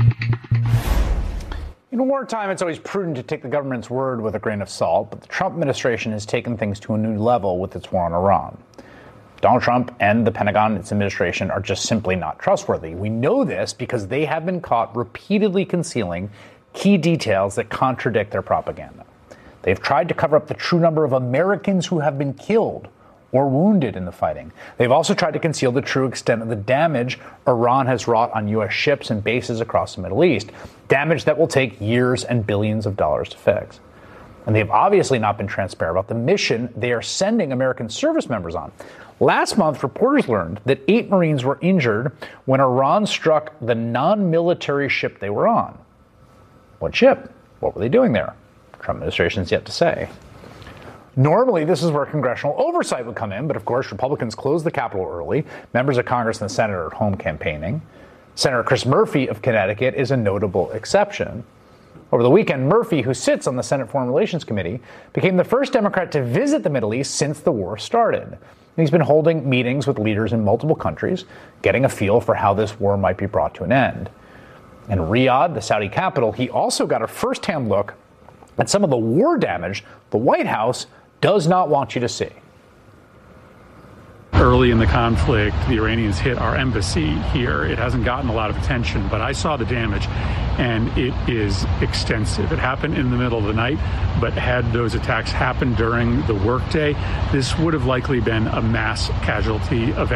In wartime, it's always prudent to take the government's word with a grain of salt, but the Trump administration has taken things to a new level with its war on Iran. Donald Trump and the Pentagon, its administration, are just simply not trustworthy. We know this because they have been caught repeatedly concealing key details that contradict their propaganda. They've tried to cover up the true number of Americans who have been killed or wounded in the fighting. They've also tried to conceal the true extent of the damage Iran has wrought on U.S. ships and bases across the Middle East, damage that will take years and billions of dollars to fix. And they've obviously not been transparent about the mission they are sending American service members on. Last month, reporters learned that 8 Marines were injured when Iran struck the non-military ship they were on. What ship? What were they doing there? Trump administration's yet to say. Normally, this is where congressional oversight would come in, but of course, Republicans closed the Capitol early. Members of Congress and the Senate are at home campaigning. Senator Chris Murphy of Connecticut is a notable exception. Over the weekend, Murphy, who sits on the Senate Foreign Relations Committee, became the first Democrat to visit the Middle East since the war started. And he's been holding meetings with leaders in multiple countries, getting a feel for how this war might be brought to an end. In Riyadh, the Saudi capital, he also got a first-hand look at some of the war damage the White House does not want you to see. Early in the conflict, the Iranians hit our embassy here. It hasn't gotten a lot of attention, but I saw the damage, and it is extensive. It happened in the middle of the night, but had those attacks happened during the workday, this would have likely been a mass casualty event.